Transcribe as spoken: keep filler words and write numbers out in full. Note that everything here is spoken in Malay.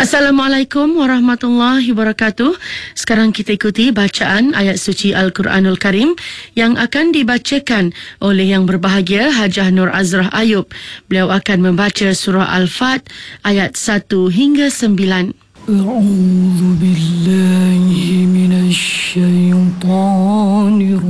Assalamualaikum warahmatullahi wabarakatuh. Sekarang kita ikuti bacaan ayat suci Al-Quranul Karim yang akan dibacakan oleh yang berbahagia Hajah Nur Azrah Ayub. Beliau akan membaca surah Al-Fat ayat satu hingga sembilan. A'udzu billahi minasy syaithanir